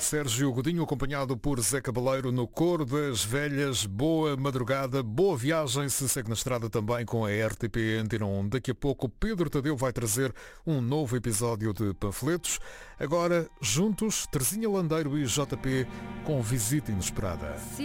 Sérgio Godinho, acompanhado por Zé Cabaleiro no Coro das Velhas. Boa madrugada, boa viagem, se segue na estrada também com a RTP Antena 1. Daqui a pouco Pedro Tadeu vai trazer um novo episódio de Panfletos. Agora, juntos, Terezinha Landeiro e JP com Visita Inesperada.